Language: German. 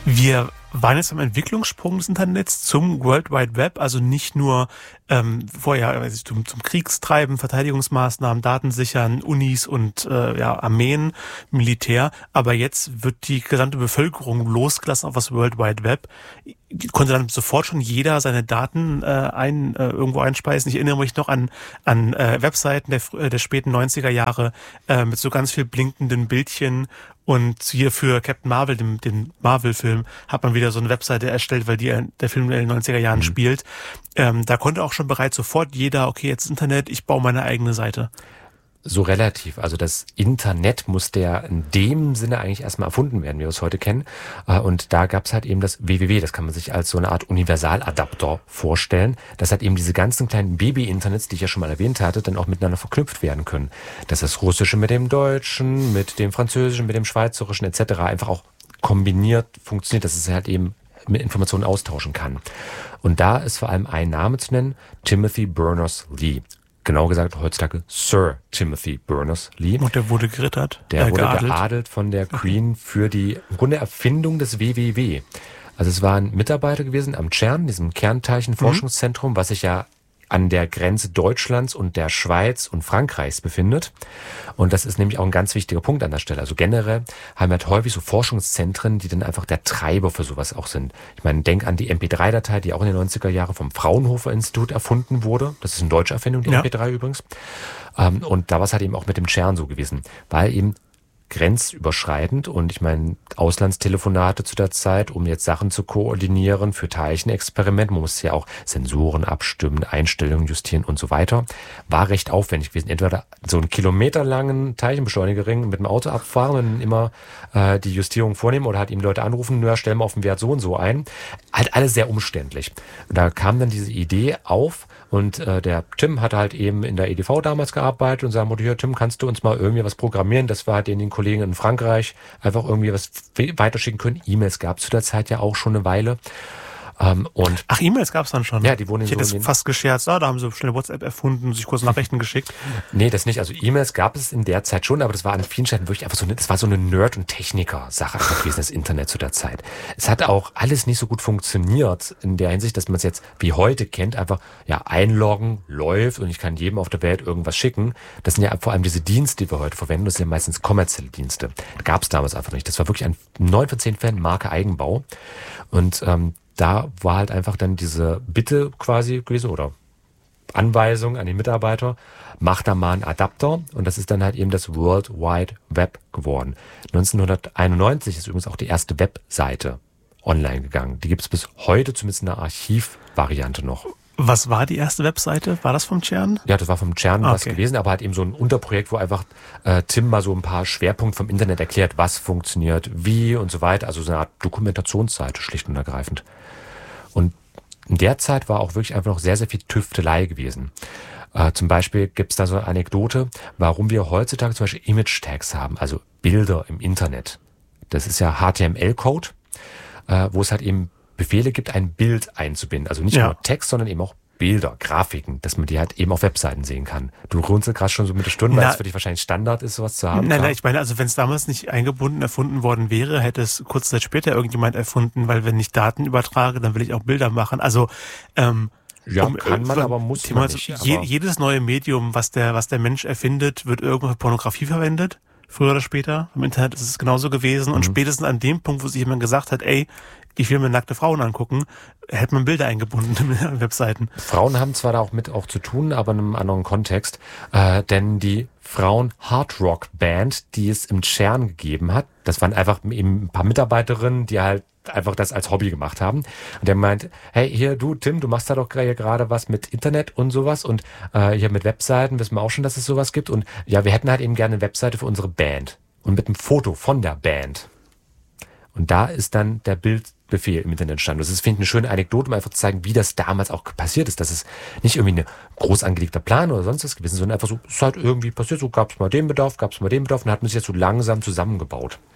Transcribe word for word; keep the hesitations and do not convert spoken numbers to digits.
Wir waren jetzt am Entwicklungssprung des Internets zum World Wide Web, also nicht nur ähm, vorher weiß ich, zum, zum Kriegstreiben, Verteidigungsmaßnahmen, Datensichern, Unis und äh, ja, Armeen, Militär, aber jetzt wird die gesamte Bevölkerung losgelassen auf das World Wide Web. Konnte dann sofort schon jeder seine Daten äh, ein, äh, irgendwo einspeisen. Ich erinnere mich noch an an äh, Webseiten der, der späten neunziger Jahre äh, mit so ganz viel blinkenden Bildchen. Und hier für Captain Marvel, dem, dem Marvel-Film, hat man wieder so eine Webseite erstellt, weil die, der Film in den neunziger Jahren mhm. spielt. Ähm, da konnte auch schon bereits sofort jeder, okay, jetzt Internet, ich baue meine eigene Seite. So relativ. Also das Internet musste ja in dem Sinne eigentlich erstmal erfunden werden, wie wir es heute kennen. Und da gab es halt eben das W W W, das kann man sich als so eine Art Universaladapter vorstellen, dass halt eben diese ganzen kleinen Baby-Internets, die ich ja schon mal erwähnt hatte, dann auch miteinander verknüpft werden können. Dass das Russische mit dem Deutschen, mit dem Französischen, mit dem Schweizerischen et cetera einfach auch kombiniert funktioniert, dass es halt eben mit Informationen austauschen kann. Und da ist vor allem ein Name zu nennen, Timothy Berners-Lee. Genau gesagt, heutzutage Sir Timothy Berners-Lee. Und der wurde gerittert? Der äh, wurde geadelt. geadelt von der Queen für die im Grunde Erfindung des W W W. Also es war ein Mitarbeiter gewesen am CERN, diesem Kernteilchenforschungszentrum, mhm. was sich ja an der Grenze Deutschlands und der Schweiz und Frankreichs befindet. Und das ist nämlich auch ein ganz wichtiger Punkt an der Stelle. Also generell haben wir halt häufig so Forschungszentren, die dann einfach der Treiber für sowas auch sind. Ich meine, denk an die M P drei Datei, die auch in den neunziger Jahren vom Fraunhofer Institut erfunden wurde. Das ist eine deutsche Erfindung, die ja. M P drei übrigens. Und da war es halt eben auch mit dem CERN so gewesen, weil eben grenzüberschreitend und ich meine Auslandstelefonate zu der Zeit, um jetzt Sachen zu koordinieren für Teilchenexperimente, man musste ja auch Sensoren abstimmen, Einstellungen justieren und so weiter, war recht aufwendig gewesen. Entweder so einen kilometerlangen Teilchenbeschleunigerring mit dem Auto abfahren und immer äh, die Justierung vornehmen oder halt ihm Leute anrufen, nur stellen wir auf den Wert so und so ein. Halt alles sehr umständlich. Und da kam dann diese Idee auf und äh, der Tim hatte halt eben in der E D V damals gearbeitet und sagte, hier Tim, kannst du uns mal irgendwie was programmieren, dass wir halt den Kollegen in Frankreich einfach irgendwie was weiterschicken können. E-Mails gab es zu der Zeit ja auch schon eine Weile. Ähm, und Ach, E-Mails gab es dann schon? Ja, die wurden in Ich hätte so es fast gescherzt, ah, da haben sie schnell WhatsApp erfunden und sich kurz Nachrichten geschickt. Nee, das nicht. Also E-Mails gab es in der Zeit schon, aber das war an vielen Stellen wirklich einfach so eine, das war so eine Nerd- und Techniker-Sache gewesen, das Internet zu der Zeit. Es hat auch alles nicht so gut funktioniert in der Hinsicht, dass man es jetzt wie heute kennt, einfach ja einloggen, läuft und ich kann jedem auf der Welt irgendwas schicken. Das sind ja vor allem diese Dienste, die wir heute verwenden, das sind ja meistens kommerzielle Dienste. Gab es damals einfach nicht. Das war wirklich ein neun von zehn Fällen Marke Eigenbau. Und ähm, da war halt einfach dann diese Bitte quasi gewesen oder Anweisung an den Mitarbeiter, mach da mal einen Adapter und das ist dann halt eben das World Wide Web geworden. neunzehnhunderteinundneunzig ist übrigens auch die erste Webseite online gegangen. Die gibt es bis heute zumindest in der Archivvariante noch. Was war die erste Webseite? War das vom CERN? Ja, das war vom CERN okay. was gewesen, aber halt eben so ein Unterprojekt, wo einfach äh, Tim mal so ein paar Schwerpunkte vom Internet erklärt, was funktioniert, wie und so weiter. Also so eine Art Dokumentationsseite, schlicht und ergreifend. Und in der Zeit war auch wirklich einfach noch sehr, sehr viel Tüftelei gewesen. Äh, zum Beispiel gibt es da so eine Anekdote, warum wir heutzutage zum Beispiel Image-Tags haben, also Bilder im Internet. Das ist ja H T M L-Code, äh, wo es halt eben Befehle gibt, ein Bild einzubinden. Also nicht ja. nur Text, sondern eben auch Bilder, Grafiken, dass man die halt eben auf Webseiten sehen kann. Du runzelst gerade schon so mit der Stunde, weil es für dich wahrscheinlich Standard ist, sowas zu haben. Nein, nein, ich meine, also wenn es damals nicht eingebunden erfunden worden wäre, hätte es kurze Zeit später irgendjemand erfunden, weil wenn ich Daten übertrage, dann will ich auch Bilder machen. Also ähm, ja, um, kann man, um, aber muss Thema, man nicht. Je, jedes neue Medium, was der, was der Mensch erfindet, wird irgendwo für Pornografie verwendet. Früher oder später. Im Internet ist es genauso gewesen. Und mhm. spätestens an dem Punkt, wo sich jemand gesagt hat, ey, ich will mir nackte Frauen angucken, hätte man Bilder eingebunden in Webseiten. Frauen haben zwar da auch mit auch zu tun, aber in einem anderen Kontext. Äh, denn die Frauen-Hardrock-Band, die es im CERN gegeben hat, das waren einfach eben ein paar Mitarbeiterinnen, die halt einfach das als Hobby gemacht haben. Und der meint, hey, hier du, Tim, du machst da doch gerade was mit Internet und sowas und äh, hier mit Webseiten, wissen wir auch schon, dass es sowas gibt. Und ja, wir hätten halt eben gerne eine Webseite für unsere Band und mit einem Foto von der Band. Und da ist dann der Bildbefehl im Internet entstanden. Das ist, finde ich, eine schöne Anekdote, um einfach zu zeigen, wie das damals auch passiert ist. Das ist nicht irgendwie ein groß angelegter Plan oder sonst was gewesen, sondern einfach so, es ist halt irgendwie passiert, so gab es mal den Bedarf, gab es mal den Bedarf und hat man sich jetzt so langsam zusammengebaut.